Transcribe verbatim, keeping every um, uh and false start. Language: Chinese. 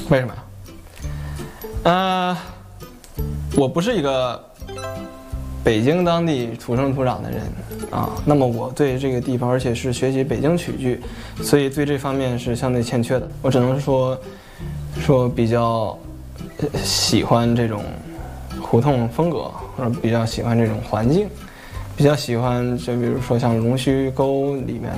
为什么呀？呃，我不是一个北京当地土生土长的人啊，那么我对这个地方，而且是学习北京曲剧，所以对这方面是相对欠缺的。我只能说，说比较喜欢这种胡同风格，或者比较喜欢这种环境，比较喜欢就比如说像龙须沟里面